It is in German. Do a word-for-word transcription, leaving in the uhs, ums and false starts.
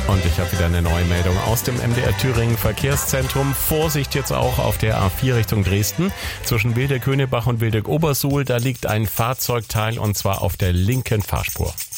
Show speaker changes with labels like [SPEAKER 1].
[SPEAKER 1] Und ich habe wieder eine neue Meldung aus dem M D R Thüringen Verkehrszentrum. Vorsicht jetzt auch auf der A vier Richtung Dresden. Zwischen Wildeck-Höhnebach und Wildeck-Obersuhl, da liegt ein Fahrzeugteil und zwar auf der linken Fahrspur.